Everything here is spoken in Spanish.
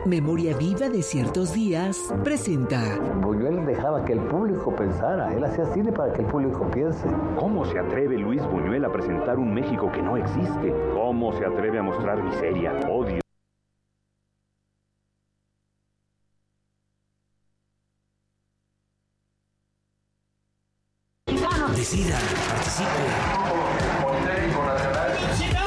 Memoria Viva de Ciertos Días presenta. Buñuel dejaba que el público pensara, él hacía cine para que el público piense. ¿Cómo se atreve Luis Buñuel a presentar un México que no existe? ¿Cómo se atreve a mostrar miseria, odio? Decida, participe.